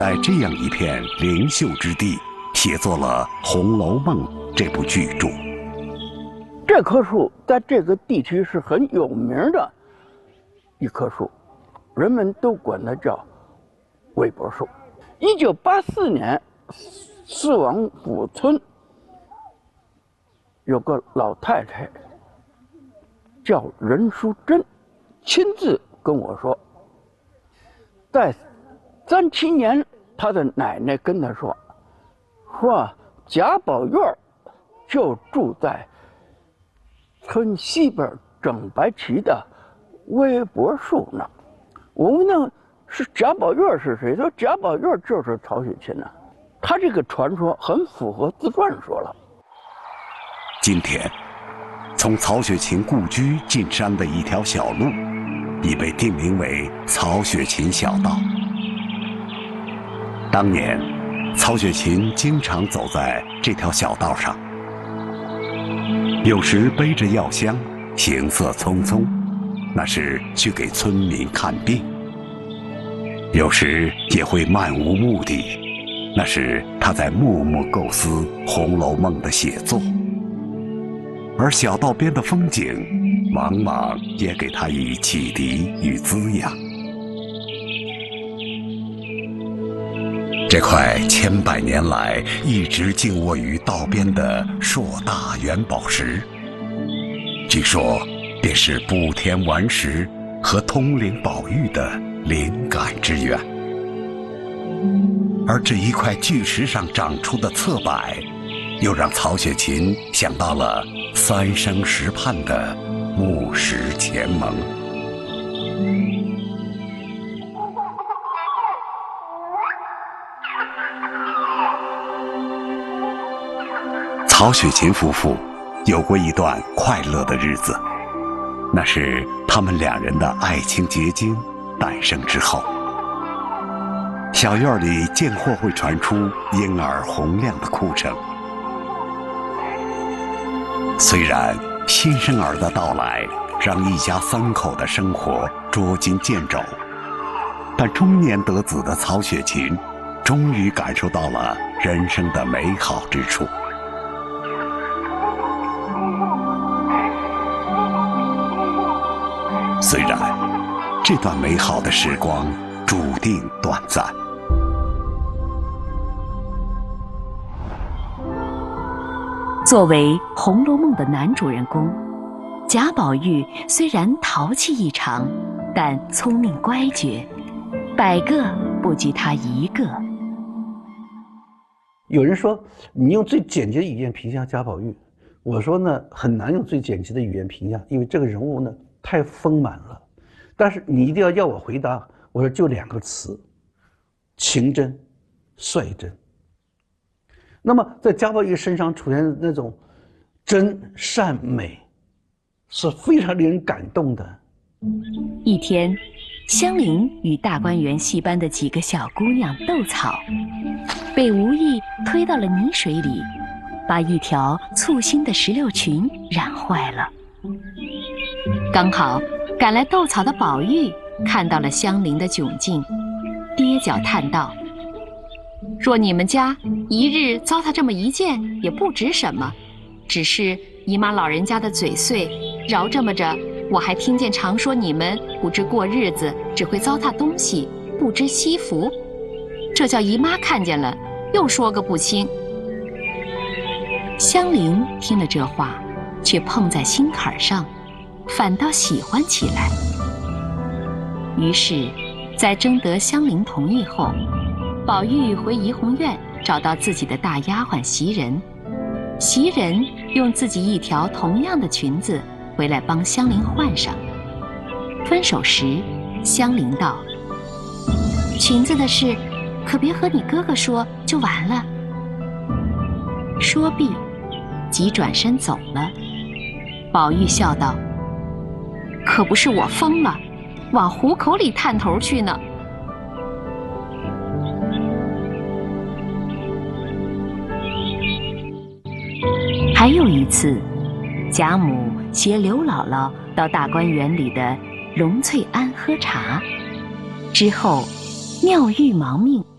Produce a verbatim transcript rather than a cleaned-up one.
在这样一片灵秀之地，写作了《红楼梦》这部巨著。 这棵树在这个地区是很有名的一棵树，人们都管它叫韦伯树。一九八四年，四王府村有个老太太叫任淑珍，亲自跟我说，在三七年，她的奶奶跟她说，说贾宝玉就住在村西边整白旗的微柏树那。我问他是贾宝玉是谁？他说贾宝玉就是曹雪芹呢、啊。他这个传说很符合自传说了。 今天，从曹雪芹故居进山的一条小路，已被定名为曹雪芹小道。当年，曹雪芹经常走在这条小道上，有时背着药箱，行色匆匆，那是去给村民看病；有时也会漫无目的，那是他在默默构思《红楼梦》的写作。而小道边的风景，往往也给他以启迪与滋养。这块千百年来一直静卧于道边的硕大元宝石，据说便是补田顽石和通灵宝玉的灵感之源。而这一块巨石上长出的侧柏，又让曹雪芹想到了三生石畔的木石前盟。曹雪芹夫妇有过一段快乐的日子，那是他们两人的爱情结晶诞生之后。小院里见或会传出婴儿洪亮的哭声。虽然新生儿的到来让一家三口的生活捉襟见肘，但中年得子的曹雪芹终于感受到了人生的美好之处。虽然这段美好的时光注定短暂， 作为《红楼梦》的男主人公，贾宝玉虽然淘气异常，但聪明乖觉，百个不及他一个。 有人说你用最简洁的语言评价贾宝玉，我说呢很难用最简洁的语言评价，因为这个人物呢太丰满了。但是你一定要要我回答，我说就两个词：情真、率真。那么在贾宝玉身上出现的那种真善美，是非常令人感动的。 一天，香菱与大观园戏班的几个小姑娘斗草，被无意推到了泥水里，把一条簇新的石榴裙染坏了。刚好赶来斗草的宝玉看到了香菱的窘境，跌脚叹道：若你们家一日糟蹋这么一件，也不值什么，只是姨妈老人家的嘴碎，饶这么着，我还听见常说你们不知过日子，只会糟蹋东西，不知惜福，这叫姨妈看见了，又说个不清。香菱听了这话，却碰在心坎上，反倒喜欢起来。于是在征得香菱同意后，宝玉回怡红院找到自己的大丫鬟袭人，袭人用自己一条同样的裙子回来帮香菱换上。分手时，香菱道：裙子的事可别和你哥哥说，就完了。说毕，即转身走了。宝玉笑道：可不是我疯了，往虎口里探头去呢。还有一次，贾母携刘姥姥到大观园里的荣翠庵喝茶，之后妙玉忙命